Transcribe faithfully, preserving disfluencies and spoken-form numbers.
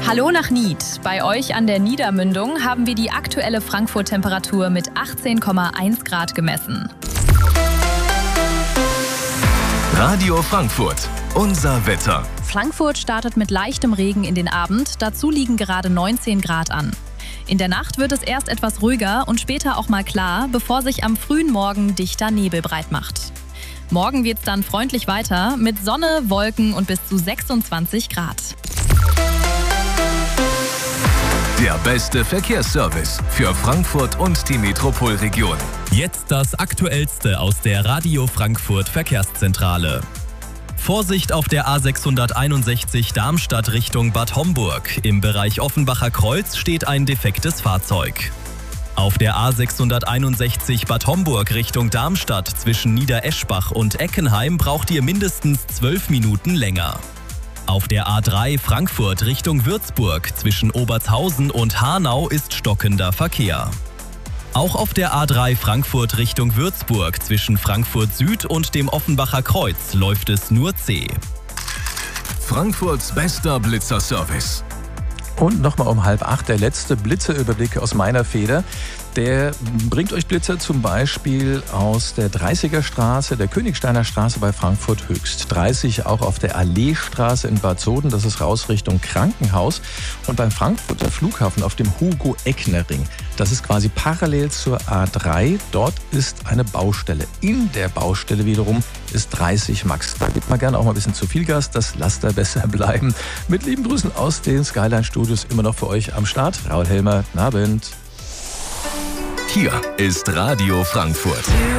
Hallo nach Nied. Bei euch an der Niedermündung haben wir die aktuelle Frankfurt-Temperatur mit achtzehn Komma eins Grad gemessen. Radio Frankfurt, unser Wetter. Frankfurt startet mit leichtem Regen in den Abend, dazu liegen gerade neunzehn Grad an. In der Nacht wird es erst etwas ruhiger und später auch mal klar, bevor sich am frühen Morgen dichter Nebel breit macht. Morgen geht's dann freundlich weiter mit Sonne, Wolken und bis zu sechsundzwanzig Grad. Der beste Verkehrsservice für Frankfurt und die Metropolregion. Jetzt das Aktuellste aus der Radio Frankfurt Verkehrszentrale. Vorsicht auf der A sechshunderteinundsechzig Darmstadt Richtung Bad Homburg. Im Bereich Offenbacher Kreuz steht ein defektes Fahrzeug. Auf der A sechshunderteinundsechzig Bad Homburg Richtung Darmstadt zwischen Niedereschbach und Eckenheim braucht ihr mindestens zwölf Minuten länger. Auf der A drei Frankfurt Richtung Würzburg zwischen Obertshausen und Hanau ist stockender Verkehr. Auch auf der A drei Frankfurt Richtung Würzburg zwischen Frankfurt Süd und dem Offenbacher Kreuz läuft es nur zäh. Frankfurts bester Blitzerservice. Und nochmal um halb acht der letzte Blitzerüberblick aus meiner Feder. Der bringt euch Blitzer zum Beispiel aus der dreißiger Straße, der Königsteiner Straße bei Frankfurt Höchst. dreißig auch auf der Alleestraße in Bad Soden, das ist raus Richtung Krankenhaus. Und beim Frankfurter Flughafen auf dem Hugo-Eckner-Ring. Das ist quasi parallel zur A drei. Dort ist eine Baustelle. In der Baustelle wiederum ist dreißig Max. Da gibt man gerne auch mal ein bisschen zu viel Gas. Das lasst da besser bleiben. Mit lieben Grüßen aus den Skyline-Studios immer noch für euch am Start. Raul Helmer, guten Abend. Hier ist Radio Frankfurt.